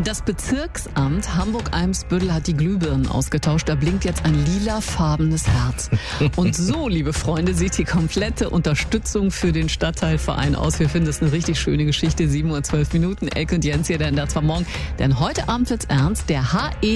Das Bezirksamt Hamburg-Eimsbüttel hat die Glühbirnen ausgetauscht. Da blinkt jetzt ein lilafarbenes Herz. Und so, liebe Freunde, sieht die komplette Unterstützung für den Stadtteilverein aus. Wir finden das eine richtig schöne Geschichte. 7:12 Uhr. Elke und Jens hier, denn das war morgen. Denn heute Abend wird's ernst. Der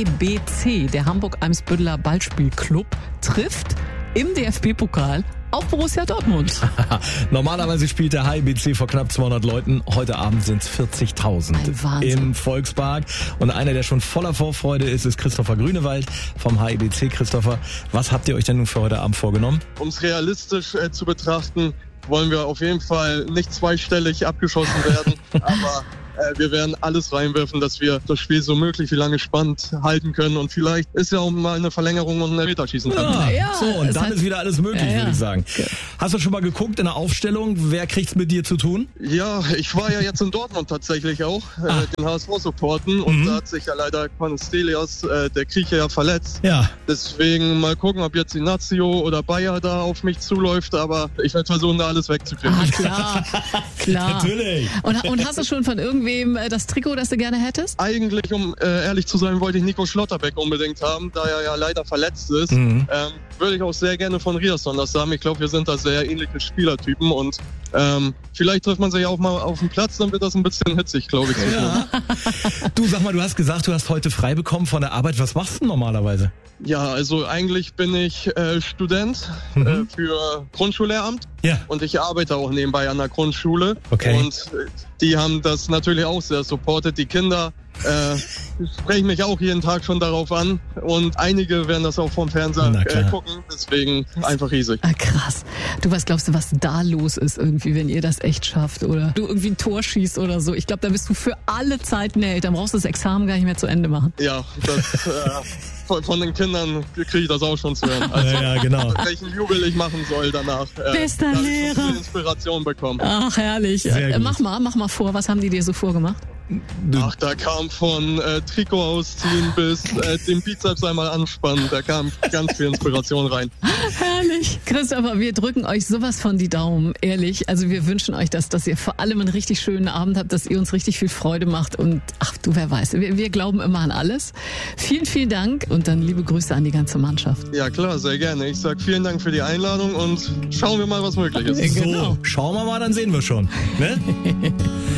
HEBC, der Hamburg-Eimsbütteler Ballspielclub, trifft im DFB-Pokal auf Borussia Dortmund. Normalerweise spielt der HEBC vor knapp 200 Leuten. Heute Abend sind es 40.000 im Volkspark. Und einer, der schon voller Vorfreude ist Christopher Grünewald vom HEBC. Christopher, was habt ihr euch denn nun für heute Abend vorgenommen? Um es realistisch zu betrachten, wollen wir auf jeden Fall nicht zweistellig abgeschossen werden, aber wir werden alles reinwerfen, dass wir das Spiel so möglich wie lange spannend halten können und vielleicht ist ja auch mal eine Verlängerung und ein Elfmeterschießen dran. Ja, so, und dann ist wieder alles möglich, würde ich sagen. Hast du schon mal geguckt in der Aufstellung, wer kriegt's mit dir zu tun? Ja, ich war ja jetzt in Dortmund tatsächlich auch, den HSV supporten und da hat sich ja leider Stelios, der Grieche, ja verletzt. Ja. Deswegen mal gucken, ob jetzt Inácio oder Bayer da auf mich zuläuft, aber ich werde versuchen, da alles wegzukriegen. Klar. Natürlich. Und hast du schon von irgendwem das Trikot, das du gerne hättest? Eigentlich, um ehrlich zu sein, wollte ich Nico Schlotterbeck unbedingt haben, da er ja leider verletzt ist. Würde ich auch sehr gerne von Riasson das haben. Ich glaube, wir sind da sehr ähnliche Spielertypen und vielleicht trifft man sich auch mal auf dem Platz, dann wird das ein bisschen hitzig, glaube ich. Ja. Du, sag mal, du hast gesagt, du hast heute frei bekommen von der Arbeit. Was machst du normalerweise? Ja, also eigentlich bin ich Student für Grundschullehramt und ich arbeite auch nebenbei an der Grundschule. Okay. Und die haben das natürlich auch sehr supportet. Die Kinder sprechen mich auch jeden Tag schon darauf an und einige werden das auch vom Fernseher gucken, deswegen einfach riesig. Krass. Du, was glaubst du, was da los ist irgendwie, wenn ihr das echt schafft oder du irgendwie ein Tor schießt oder so? Ich glaube, da bist du für alle Zeiten der Eltern. Brauchst du das Examen gar nicht mehr zu Ende machen. Ja, das von den Kindern kriege ich das auch schon zu hören. Also, ja, genau. Welchen Jubel ich machen soll danach. Bester Lehrer. Ich habe Inspiration bekommen. Ach, herrlich. Mach mal vor, was haben die dir so vorgemacht? Ach, da kam von Trikot ausziehen bis den Bizeps einmal anspannen. Da kam ganz viel Inspiration rein. Herrlich. Christopher, wir drücken euch sowas von die Daumen, ehrlich. Also wir wünschen euch das, dass ihr vor allem einen richtig schönen Abend habt, dass ihr uns richtig viel Freude macht. Und ach du, wer weiß, wir glauben immer an alles. Vielen, vielen Dank und dann liebe Grüße an die ganze Mannschaft. Ja klar, sehr gerne. Ich sag vielen Dank für die Einladung und schauen wir mal, was möglich ist. So, schauen wir mal, dann sehen wir schon. Ne?